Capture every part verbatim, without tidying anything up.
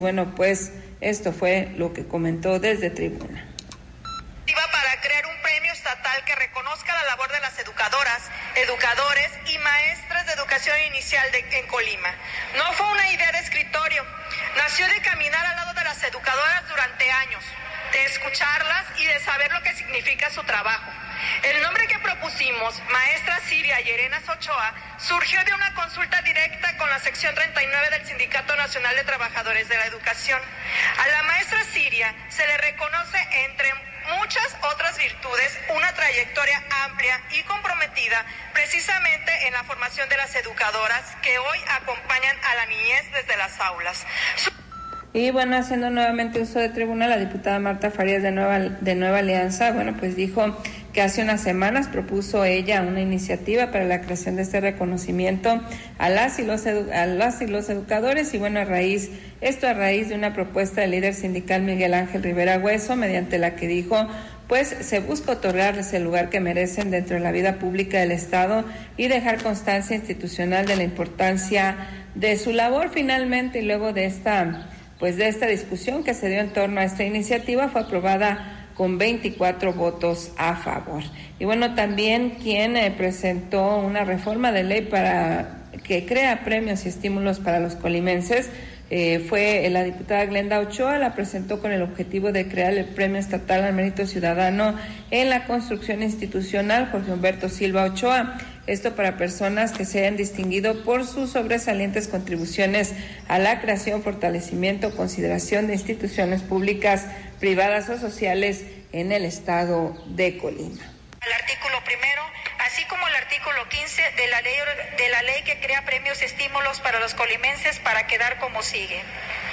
Bueno, pues esto fue lo que comentó desde tribuna. Para crear un premio estatal que reconozca la labor de las educadoras, educadores y maestras de educación inicial de, en Colima. No fue una idea de escritorio, nació de caminar al lado de las educadoras durante años, de escucharlas y de saber lo que significa su trabajo. El nombre que propusimos, Maestra Siria Llerenas Ochoa, surgió de una consulta directa con la sección treinta y nueve del Sindicato Nacional de Trabajadores de la Educación. A la maestra Siria se le reconoce, entre muchas otras virtudes, una trayectoria amplia y comprometida precisamente en la formación de las educadoras que hoy acompañan a la niñez desde las aulas. Su Y bueno, haciendo nuevamente uso de tribuna, la diputada Marta Farías de Nueva, de Nueva Alianza, bueno, pues dijo que hace unas semanas propuso ella una iniciativa para la creación de este reconocimiento a las y los, edu- a las y los educadores, y bueno, a raíz, esto a raíz de una propuesta del líder sindical Miguel Ángel Rivera Hueso, mediante la que dijo, pues se busca otorgarles el lugar que merecen dentro de la vida pública del Estado y dejar constancia institucional de la importancia de su labor. Finalmente, y luego de esta Pues de esta discusión que se dio en torno a esta iniciativa, fue aprobada con veinticuatro votos a favor. Y bueno, también quien eh, presentó una reforma de ley para que crea premios y estímulos para los colimenses eh, fue la diputada Glenda Ochoa. La presentó con el objetivo de crear el Premio Estatal al Mérito Ciudadano en la Construcción Institucional Jorge Humberto Silva Ochoa. Esto para personas que se hayan distinguido por sus sobresalientes contribuciones a la creación, fortalecimiento, consideración de instituciones públicas, privadas o sociales en el estado de Colima. El artículo primero, así como el artículo quince de la ley de la ley que crea premios y estímulos para los colimenses, para quedar como sigue.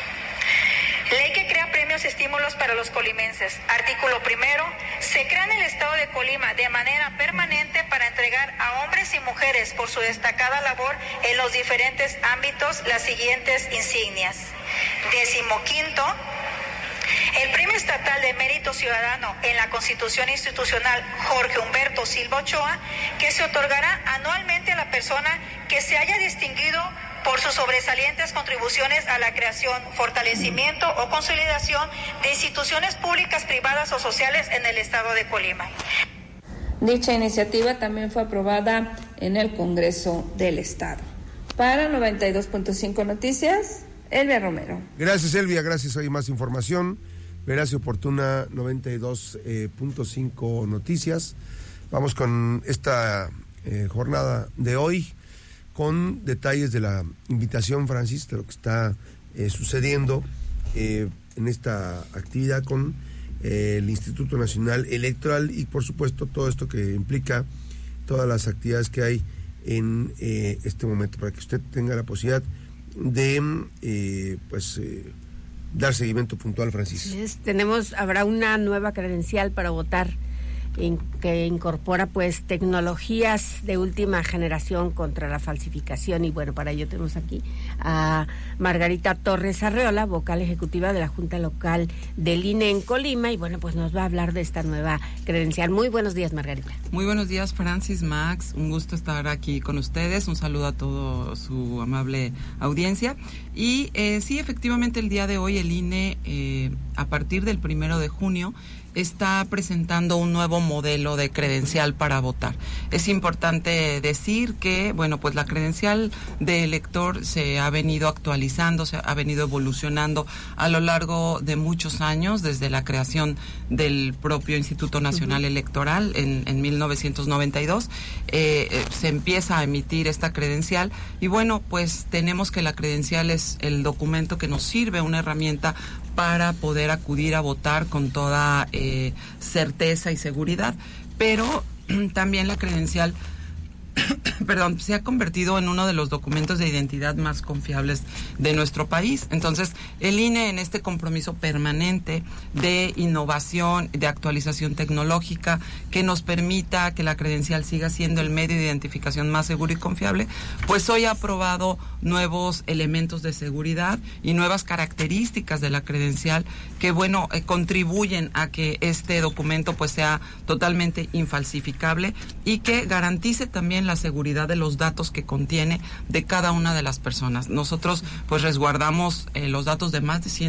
Ley que crea premios y estímulos para los colimenses. Artículo primero, se crea en el estado de Colima de manera permanente para entregar a hombres y mujeres por su destacada labor en los diferentes ámbitos las siguientes insignias. Decimoquinto, el Premio Estatal de Mérito Ciudadano en la Constitución Institucional Jorge Humberto Silva Ochoa, que se otorgará anualmente a la persona que se haya distinguido por sus sobresalientes contribuciones a la creación, fortalecimiento o consolidación de instituciones públicas, privadas o sociales en el estado de Colima. Dicha iniciativa también fue aprobada en el Congreso del Estado. Para noventa y dos punto cinco Noticias, Elvia Romero. Gracias, Elvia, gracias. Hay más información. Veraz y oportuna, noventa y dos punto cinco Noticias. Vamos con esta eh, jornada de hoy, con detalles de la invitación, Francis, de lo que está eh, sucediendo eh, en esta actividad con eh, el Instituto Nacional Electoral y, por supuesto, todo esto que implica todas las actividades que hay en eh, este momento, para que usted tenga la posibilidad de eh, pues eh, dar seguimiento puntual, Francis. Es, tenemos, habrá una nueva credencial para votar en, que incorpora pues tecnologías de última generación contra la falsificación, y bueno, para ello tenemos aquí a Margarita Torres Arreola, vocal ejecutiva de la Junta Local del I N E en Colima, y bueno, pues nos va a hablar de esta nueva credencial. Muy buenos días, Margarita. Muy buenos días, Francis, Max, un gusto estar aquí con ustedes, un saludo a toda su amable audiencia. Y eh, sí, efectivamente, el día de hoy el I N E, eh, a partir del primero de junio, está presentando un nuevo modelo de credencial para votar. Es importante decir que, bueno, pues la credencial de elector se ha venido actualizando, se ha venido evolucionando a lo largo de muchos años, desde la creación del propio Instituto Nacional uh-huh. Electoral en, en mil novecientos noventa y dos. Eh, eh, se empieza a emitir esta credencial y, bueno, pues tenemos que la credencial es el documento que nos sirve, una herramienta para poder acudir a votar con toda eh, certeza y seguridad, pero también la credencial perdón, se ha convertido en uno de los documentos de identidad más confiables de nuestro país. Entonces, el I N E, en este compromiso permanente de innovación, de actualización tecnológica, que nos permita que la credencial siga siendo el medio de identificación más seguro y confiable, pues hoy ha aprobado nuevos elementos de seguridad y nuevas características de la credencial que, bueno, eh, contribuyen a que este documento pues sea totalmente infalsificable y que garantice también la seguridad privacidad de los datos que contiene de cada una de las personas. Nosotros pues resguardamos eh, los datos de más de cien